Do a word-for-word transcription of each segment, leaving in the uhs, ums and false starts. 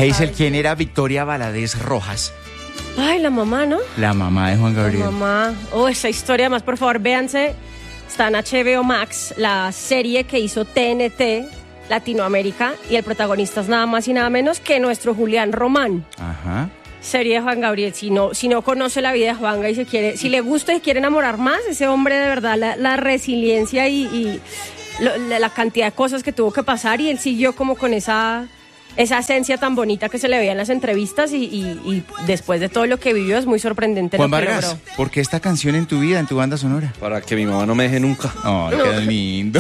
Hazel, ¿quién era Victoria Valadez Rojas? Ay, la mamá, ¿no? La mamá de Juan Gabriel. La mamá. Oh, esa historia más, por favor, véanse. Está en H B O Max, la serie que hizo T N T Latinoamérica, y el protagonista es nada más y nada menos que nuestro Julián Román. Ajá. Serie de Juan Gabriel. Si no, si no conoce la vida de Juanga y se quiere, si le gusta y quiere enamorar más, ese hombre de verdad, la, la resiliencia y, y lo, la, la cantidad de cosas que tuvo que pasar, y él siguió como con esa, esa esencia tan bonita que se le veía en las entrevistas, y, y, y después de todo lo que vivió es muy sorprendente. Juan lo que Vargas, logró. ¿por qué esta canción en tu vida, en tu banda sonora? Para que mi mamá no me deje nunca. Ay, qué lindo.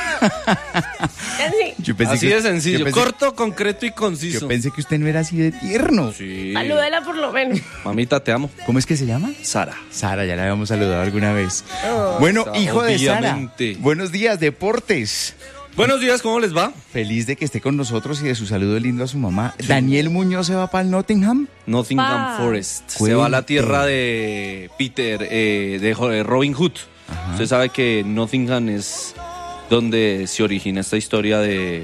Sí. Así que, de sencillo, pensé, corto, concreto y conciso. Yo pensé que usted no era así de tierno. Sí. Salúdela por lo menos. Mamita, te amo. ¿Cómo es que se llama? Sara. Sara, ya la habíamos saludado alguna vez. Oh. Bueno, Sa- hijo obviamente. de Sara. Buenos días, deportes. Buenos días, ¿cómo les va? Feliz de que esté con nosotros y de su saludo lindo a su mamá. Daniel Muñoz se va para el Nottingham. Nottingham Va. Forest. Se Cuente. va a la tierra de Peter, eh, de Jo- de Robin Hood. Ajá. Usted sabe que Nottingham es donde se origina esta historia de,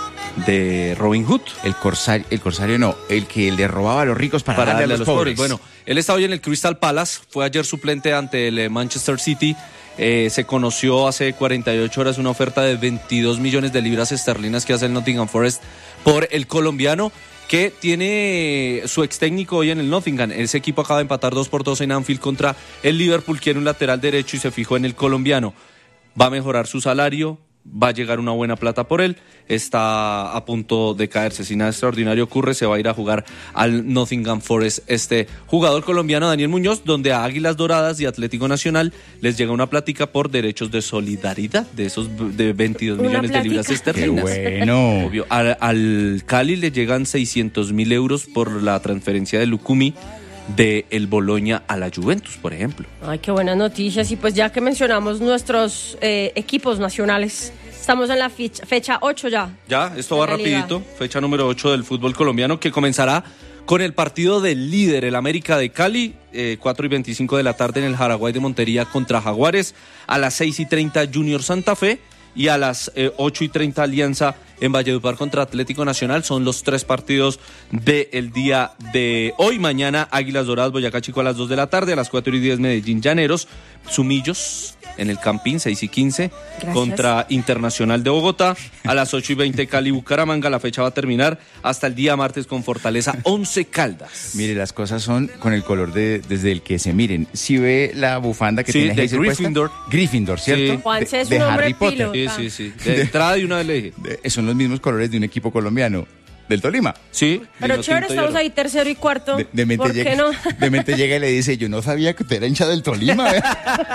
de Robin Hood. El corsario, el corsario no, el que le robaba a los ricos para, Para darle a los, pobres. Bueno, él está hoy en el Crystal Palace, fue ayer suplente ante el eh, Manchester City. Eh, se conoció hace cuarenta y ocho horas una oferta de veintidós millones de libras esterlinas que hace el Nottingham Forest por el colombiano, que tiene su ex técnico hoy en el Nottingham. Ese equipo acaba de empatar dos por dos en Anfield contra el Liverpool, quiere un lateral derecho y se fijó en el colombiano. Va a mejorar su salario, va a llegar una buena plata por él, está a punto de caerse. Si nada extraordinario ocurre, se va a ir a jugar al Nottingham Forest este jugador colombiano Daniel Muñoz, donde a Águilas Doradas y Atlético Nacional les llega una plática por derechos de solidaridad de esos de veintidós Una millones de plática. libras Qué esterlinas. bueno. Obvio. Al, al Cali le llegan seiscientos mil euros por la transferencia de Lucumi de el Bologna a la Juventus, por ejemplo. Ay, qué buenas noticias. Y pues ya que mencionamos nuestros eh, equipos nacionales, estamos en la fecha, fecha ocho ya. Ya, esto va En realidad. rapidito. Fecha número ocho del fútbol colombiano, que comenzará con el partido del líder, el América de Cali, eh, cuatro y veinticinco de la tarde en el Jaraguay de Montería contra Jaguares. A las seis y treinta Junior Santa Fe, y a las eh, ocho y treinta Alianza en Valledupar contra Atlético Nacional. Son los tres partidos del día de hoy. Mañana Águilas Doradas, Boyacá Chico a las dos de la tarde. A las cuatro y diez Medellín Llaneros. Sumillos en el Campín, seis y quince Gracias. contra Internacional de Bogotá. A las ocho y veinte Cali Bucaramanga. La fecha va a terminar hasta el día martes con Fortaleza Once Caldas. Mire, las cosas son con el color de desde el que se miren. Si ve la bufanda que Sí, tiene de Hazel puesta? Gryffindor. Gryffindor, ¿cierto? Sí. Juanse de es de un hombre Harry Potter. pilo. Sí, sí, sí. De entrada y una vez le dije. De- son los mismos colores de un equipo colombiano, del Tolima. Sí. Pero vino chévere, tinto y estamos oro. ahí tercero y cuarto. De, de mente ¿Por llega, qué no? de mente llega y le dice, yo no sabía que usted era hincha del Tolima. ¿eh?".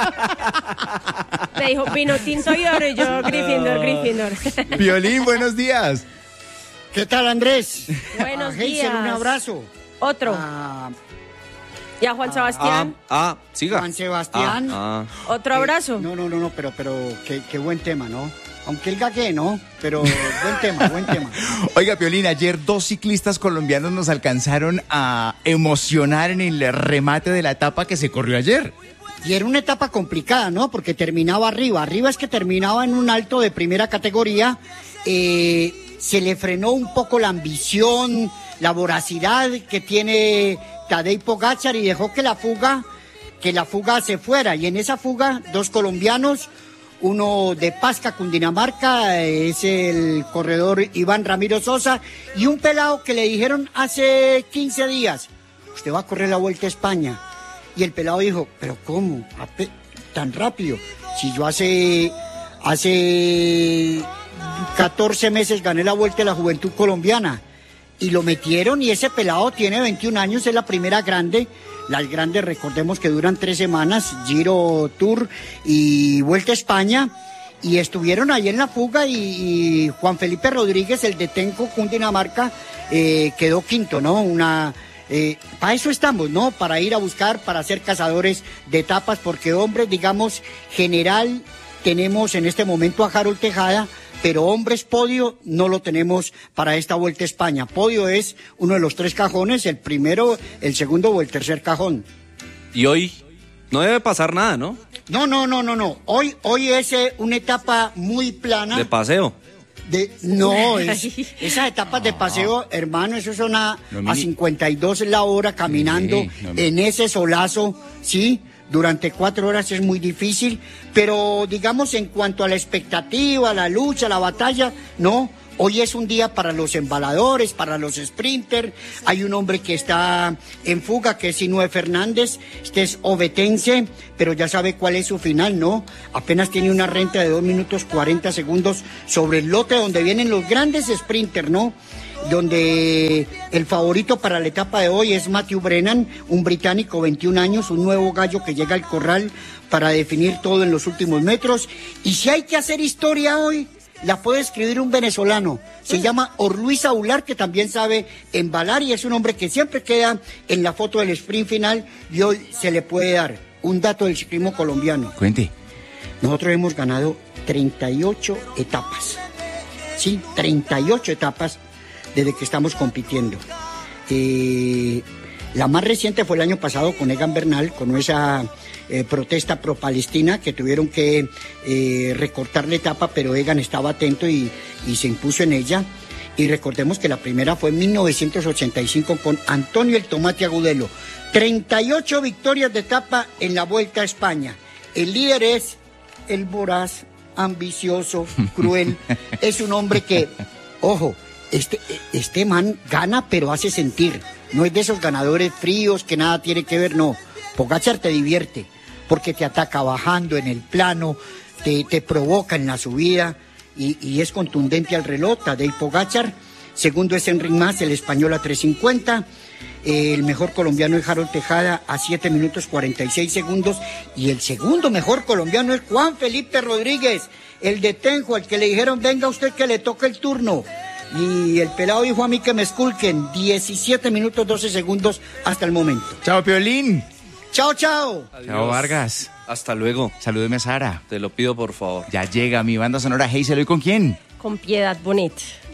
Me dijo, vino tinto y oro, y yo, Gryffindor, Gryffindor. Violín, buenos días. ¿Qué tal, Andrés? Buenos A Hazel, días. un abrazo. Otro. A Y a Juan Ah, Sebastián, ah, siga. Juan Sebastián. Ah, otro abrazo. No, no, no, no, pero, pero qué, qué buen tema, ¿no? Aunque el gagué, ¿no? Pero buen tema, buen tema. Oiga, Piolín, ayer dos ciclistas colombianos nos alcanzaron a emocionar en el remate de la etapa que se corrió ayer. Y era una etapa complicada, ¿no? Porque terminaba arriba. Arriba es que terminaba en un alto de primera categoría. Eh, se le frenó un poco la ambición, la voracidad que tiene Tadej Pogačar, y dejó que la fuga, que la fuga se fuera. Y en esa fuga, dos colombianos, uno de Pasca, Cundinamarca, es el corredor Iván Ramiro Sosa, y un pelado que le dijeron hace quince días, usted va a correr la Vuelta a España. Y el pelado dijo, ¿pero cómo? Ape- ¿Tan rápido? Si yo hace, hace catorce meses gané la Vuelta de la Juventud Colombiana. Y lo metieron, y ese pelado tiene veintiún años, es la primera grande. Las grandes, recordemos que duran tres semanas, Giro Tour y Vuelta a España. Y estuvieron ahí en la fuga, y, y Juan Felipe Rodríguez, el de Tenco, Cundinamarca, eh, quedó quinto, ¿no? Una... Eh, para eso estamos, ¿no? Para ir a buscar, para ser cazadores de etapas, porque hombres, digamos, general, tenemos en este momento a Harold Tejada, pero hombres podio no lo tenemos para esta Vuelta a España. Podio es uno de los tres cajones, el primero, el segundo o el tercer cajón. y hoy no debe pasar nada, ¿no? No, no, no, no, no. Hoy, hoy es eh, una etapa muy plana. De paseo. De, no, es, esas etapas de paseo, hermano, eso son a, No, a mini- cincuenta y dos la hora caminando Sí, no, mi- en ese solazo, ¿sí? Durante cuatro horas es muy difícil, pero digamos en cuanto a la expectativa, la lucha, la batalla, no. Hoy es un día para los embaladores, para los sprinters. Hay un hombre que está en fuga, que es Sinue Fernández. Este es ovetense, pero ya sabe cuál es su final, ¿no? Apenas tiene una renta de dos minutos cuarenta segundos sobre el lote donde vienen los grandes sprinters, ¿no? Donde el favorito para la etapa de hoy es Matthew Brennan, un británico, veintiún años, un nuevo gallo que llega al corral para definir todo en los últimos metros. Y si hay que hacer historia hoy, la puede escribir un venezolano, se llama Orluis Aular, que también sabe embalar y es un hombre que siempre queda en la foto del sprint final y hoy se le puede dar un dato del ciclismo colombiano. Cuente. Nosotros hemos ganado treinta y ocho etapas, sí, treinta y ocho etapas desde que estamos compitiendo. Eh, la más reciente fue el año pasado con Egan Bernal, con esa eh, protesta pro-palestina que tuvieron que eh, recortar la etapa, pero Egan estaba atento y, y se impuso en ella. Y recordemos que la primera fue en mil novecientos ochenta y cinco con Antonio el Tomate Agudelo. treinta y ocho victorias de etapa en la Vuelta a España. El líder es el voraz, ambicioso, cruel. Es un hombre que, ojo, este, este man gana pero hace sentir. No es de esos ganadores fríos que nada tiene que ver, no. Pogačar te divierte porque te ataca bajando en el plano, te, te provoca en la subida y, y es contundente al reloj. Tadej Pogačar, segundo es Enric Mas, el español a tres cincuenta. Eh, el mejor colombiano es Harold Tejada a siete minutos cuarenta y seis segundos. Y el segundo mejor colombiano es Juan Felipe Rodríguez, el de Tenjo, al que le dijeron, venga usted que le toca el turno. Y el pelado dijo a mí que me esculquen, diecisiete minutos doce segundos hasta el momento. Chao, Piolín. Chao, chao. Adiós. Chao, Vargas. Hasta luego. Salúdeme a Sara. Te lo pido, por favor. Ya llega mi banda sonora Hazel. ¿Hoy con quién? Con Piedad Bonet.